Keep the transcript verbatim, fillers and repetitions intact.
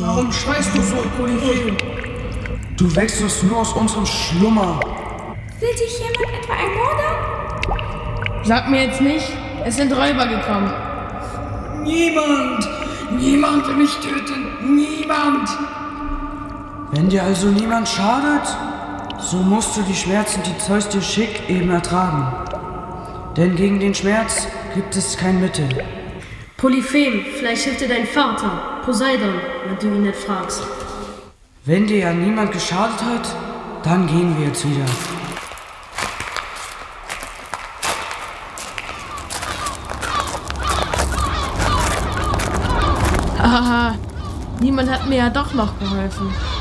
Warum schreist du so, Polyphem? Du wächst uns nur aus unserem Schlummer. Will dich jemand etwa ermorden? Sag mir jetzt nicht, es sind Räuber gekommen. Niemand! Niemand will mich töten! Niemand! Wenn dir also niemand schadet, so musst du die Schmerzen, die Zeus dir schickt, eben ertragen. Denn gegen den Schmerz gibt es kein Mittel. Polyphem, vielleicht hilft dir dein Vater, Poseidon, wenn du ihn nicht fragst. Wenn dir ja niemand geschadet hat, dann gehen wir jetzt wieder. Haha, niemand hat mir ja doch noch geholfen.